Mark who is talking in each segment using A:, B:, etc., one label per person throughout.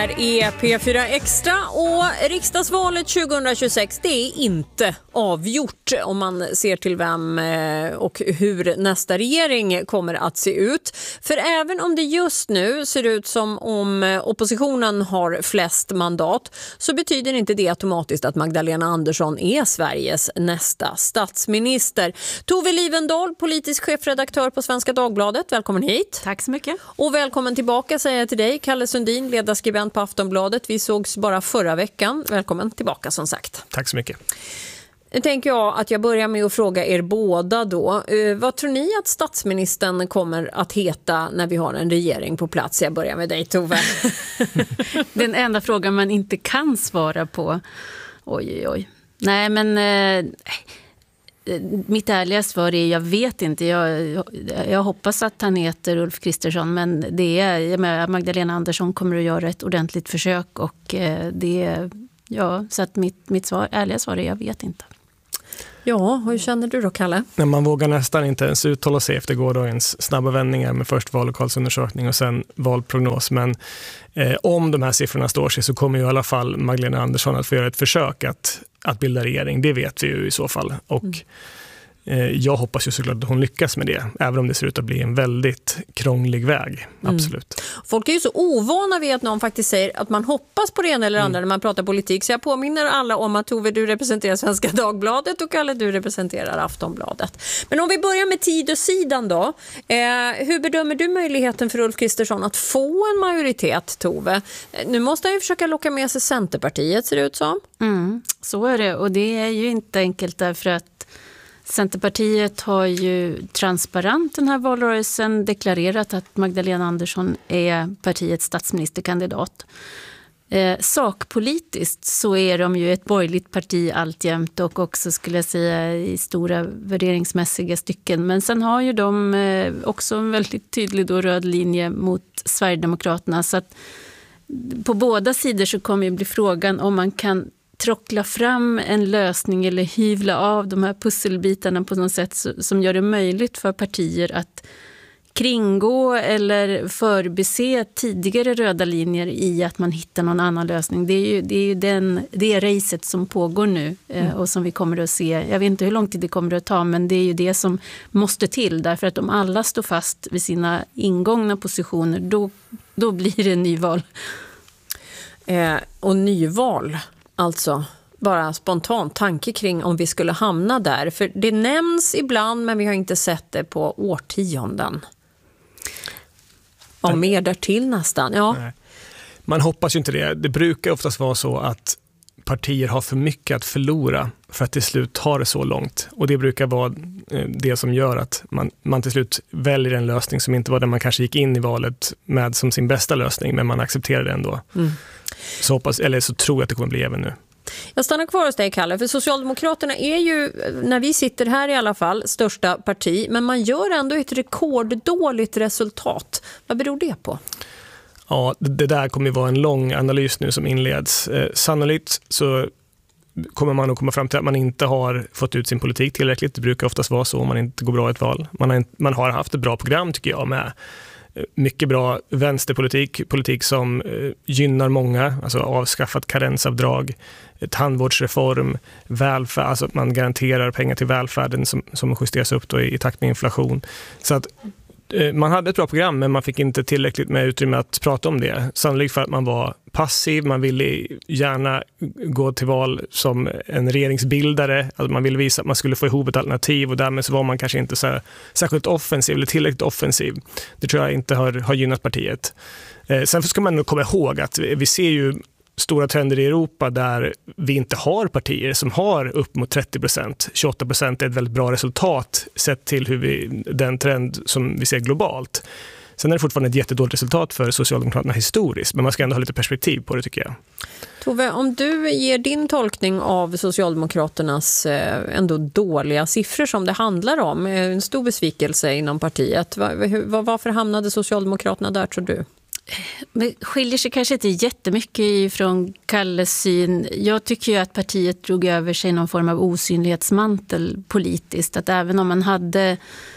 A: här är P4 Extra och riksdagsvalet 2026 det är inte avgjort om man ser till vem och hur nästa regering kommer att se ut. För även om det just nu ser ut som om oppositionen har flest mandat så betyder inte det automatiskt att Magdalena Andersson är Sveriges nästa statsminister. Tove Livendal, politisk chefredaktör på Svenska Dagbladet, välkommen hit.
B: Tack så mycket.
A: Och välkommen tillbaka säger jag till dig, Kalle Sundin, ledarskribent på Aftonbladet. Vi sågs bara förra veckan. Välkommen tillbaka som sagt.
C: Tack så mycket.
A: Nu tänker jag att jag börjar med att fråga er båda då. Vad tror ni att statsministern kommer att heta när vi har en regering på plats? Jag börjar med dig, Tove.
B: Den enda frågan man inte kan svara på. Oj. Nej, men mitt ärliga svar är jag vet inte. Jag hoppas att han heter Ulf Kristersson, men Magdalena Andersson kommer att göra ett ordentligt försök och så att mitt ärliga svar är jag vet inte.
A: Ja, hur känner du då, Kalle?
C: Man vågar nästan inte ens uttala sig efter gårdagens snabba vändningar med först vallokalsundersökning och sen valprognos. Men om de här siffrorna står sig så kommer ju i alla fall Magdalena Andersson att få göra ett försök att bilda regering. Det vet vi ju i så fall. Och jag hoppas ju såklart att hon lyckas med det, även om det ser ut att bli en väldigt krånglig väg. Absolut.
A: Folk är ju så ovana vid att någon faktiskt säger att man hoppas på det ena eller andra när man pratar politik. Så jag påminner alla om att Tove, du representerar Svenska Dagbladet och Kalle, du representerar Aftonbladet. Men om vi börjar med Tidösidan då. Hur bedömer du möjligheten för Ulf Kristersson att få en majoritet, Tove? Nu måste han ju försöka locka med sig Centerpartiet, ser det ut som.
B: Så är det, och det är ju inte enkelt därför att Centerpartiet har ju transparent den här valrörelsen deklarerat att Magdalena Andersson är partiets statsministerkandidat. Sakpolitiskt så är de ju ett borgerligt parti alltjämt och också skulle jag säga i stora värderingsmässiga stycken. Men sen har ju de också en väldigt tydlig då röd linje mot Sverigedemokraterna, så att på båda sidor så kommer ju bli frågan om man kan trockla fram en lösning eller hyvla av de här pusselbitarna på något sätt som gör det möjligt för partier att kringgå eller förbise tidigare röda linjer i att man hittar någon annan lösning. Det är ju det racet som pågår nu och som vi kommer att se. Jag vet inte hur lång tid det kommer att ta, men det är ju det som måste till, därför att om alla står fast vid sina ingångna positioner då blir det nyval.
A: Och nyval, alltså bara spontant tanke kring om vi skulle hamna där. För det nämns ibland, men vi har inte sett det på årtionden. Och mer därtill nästan. Ja.
C: Nej. Man hoppas ju inte det. Det brukar oftast vara så att partier har för mycket att förlora för att till slut ta det så långt. Och det brukar vara det som gör att man till slut väljer en lösning som inte var den man kanske gick in i valet med som sin bästa lösning, men man accepterar det ändå. Så tror jag att det kommer bli även nu.
A: Jag stannar kvar hos dig, Kalle, för Socialdemokraterna är ju, när vi sitter här i alla fall, största parti, men man gör ändå ett rekorddåligt resultat. Vad beror det på?
C: Ja, det där kommer ju vara en lång analys nu som inleds. Sannolikt så kommer man att komma fram till att man inte har fått ut sin politik tillräckligt. Det brukar oftast vara så om man inte går bra i ett val. Man har haft ett bra program, tycker jag, med mycket bra vänsterpolitik, politik som gynnar många, alltså avskaffat karensavdrag, tandvårdsreform, välfärd, alltså att man garanterar pengar till välfärden som justeras upp då i takt med inflation. Så att man hade ett bra program, men man fick inte tillräckligt med utrymme att prata om det. Sannolikt för att man var passiv, man ville gärna gå till val som en regeringsbildare, alltså man ville visa att man skulle få ihop ett alternativ, och därmed så var man kanske inte så särskilt offensiv eller tillräckligt offensiv. Det tror jag inte har gynnat partiet. Sen ska man nog komma ihåg att vi ser ju stora trender i Europa där vi inte har partier som har upp mot 30%. 28% är ett väldigt bra resultat sett till den trend som vi ser globalt. Sen är det fortfarande ett jättedåligt resultat för Socialdemokraterna historiskt, men man ska ändå ha lite perspektiv på det, tycker jag.
A: Tove, om du ger din tolkning av Socialdemokraternas ändå dåliga siffror som det handlar om, en stor besvikelse inom partiet. Varför hamnade Socialdemokraterna där, tror du?
B: Det skiljer sig kanske inte jättemycket från Kalles syn. Jag tycker ju att partiet drog över sig någon form av osynlighetsmantel politiskt. Att även om man hade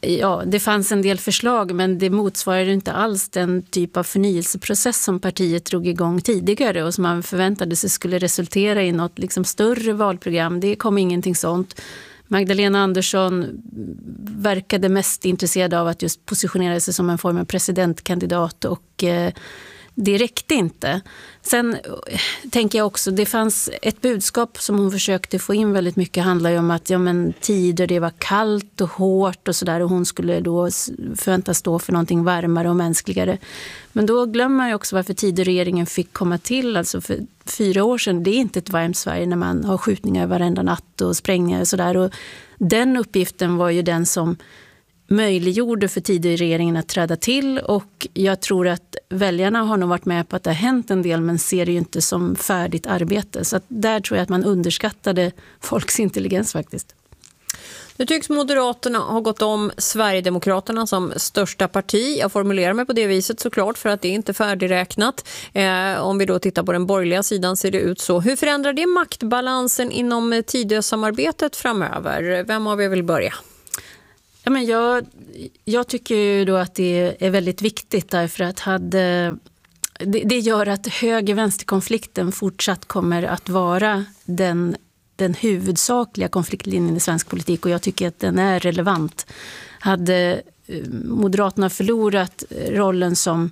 B: Ja, det fanns en del förslag, men det motsvarade inte alls den typ av förnyelseprocess som partiet drog igång tidigare och som man förväntade sig skulle resultera i något liksom större valprogram. Det kom ingenting sånt. Magdalena Andersson verkade mest intresserad av att just positionera sig som en form av presidentkandidat, och det räckte inte. Sen tänker jag också, det fanns ett budskap som hon försökte få in väldigt mycket, handlar ju om att tider det var kallt och hårt och sådär, och hon skulle då förväntas stå för någonting varmare och mänskligare. Men då glömmer man ju också varför Tidöregeringen fick komma till, alltså för 4 år sedan. Det är inte ett varmt Sverige när man har skjutningar varenda natt och sprängningar och sådär, och den uppgiften var ju den som möjliggjorde för Tidöregeringen att träda till, och jag tror att väljarna har nog varit med på att det har hänt en del, men ser det ju inte som färdigt arbete. Så att där tror jag att man underskattade folks intelligens faktiskt.
A: Nu tycks Moderaterna ha gått om Sverigedemokraterna som största parti. Jag formulerar mig på det viset såklart för att det är inte färdigräknat. Om vi då tittar på den borgerliga sidan ser det ut så. Hur förändrar det maktbalansen inom Tidösamarbetet framöver? Vem av er vill börja?
B: Ja, men jag tycker ju då att det är väldigt viktigt, därför att det gör att höger-vänster-konflikten fortsatt kommer att vara den huvudsakliga konfliktlinjen i svensk politik, och jag tycker att den är relevant. Hade Moderaterna förlorat rollen som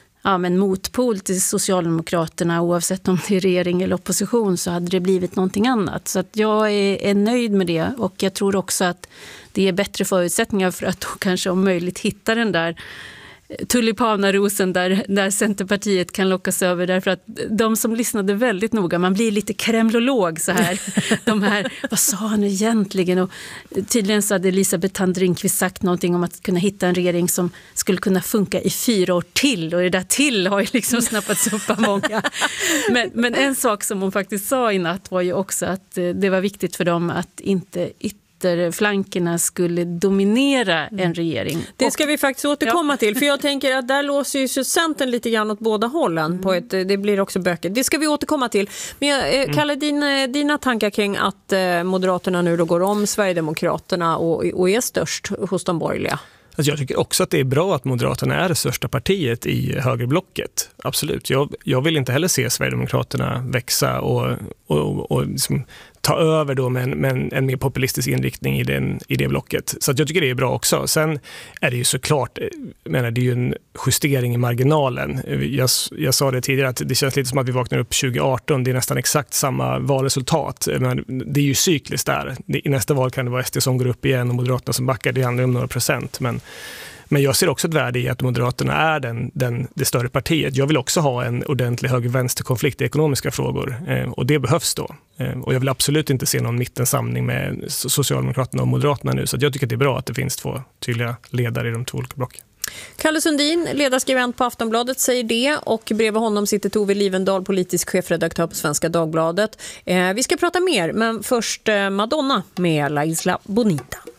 B: motpol till Socialdemokraterna, oavsett om det är regering eller opposition, så hade det blivit någonting annat. Så att jag är nöjd med det, och jag tror också att det är bättre förutsättningar för att då kanske om möjligt hitta den där tulipanarosen där Centerpartiet kan lockas över, därför att de som lyssnade väldigt noga, man blir lite kremlolog så här, de här, vad sa han egentligen? Och tydligen så hade Elisabeth Thand Ringqvist sagt någonting om att kunna hitta en regering som skulle kunna funka i 4 år till, och det där till har ju liksom snappats upp av många. Men en sak som hon faktiskt sa i natt var ju också att det var viktigt för dem att inte flankerna skulle dominera en regering.
A: Det ska vi faktiskt återkomma till, för jag tänker att där låser ju Centern lite grann åt båda hållen. Det blir också böcker. Det ska vi återkomma till. Men Kalle, dina tankar kring att Moderaterna nu då går om Sverigedemokraterna och är störst hos de borgerliga?
C: Alltså jag tycker också att det är bra att Moderaterna är det största partiet i högerblocket. Absolut. Jag vill inte heller se Sverigedemokraterna växa och liksom ta över då med en mer populistisk inriktning i det blocket. Så att jag tycker det är bra också. Sen är det ju såklart, det är ju en justering i marginalen. Jag sa det tidigare att det känns lite som att vi vaknar upp 2018. Det är nästan exakt samma valresultat. Men det är ju cykliskt där. I nästa val kan det vara SD som går upp igen och Moderaterna som backar. Det handlar om några procent. Men jag ser också ett värde i att Moderaterna är det större partiet. Jag vill också ha en ordentlig höger-vänster-konflikt i ekonomiska frågor. Och det behövs då. Och jag vill absolut inte se någon mittensamling med Socialdemokraterna och Moderaterna nu. Så jag tycker att det är bra att det finns 2 tydliga ledare i de 2 olika blocken.
A: Kalle Sundin, ledarskribent på Aftonbladet, säger det, och bredvid honom sitter Tove Livendal, politisk chefredaktör på Svenska Dagbladet. Vi ska prata mer, men först Madonna med La Isla Bonita.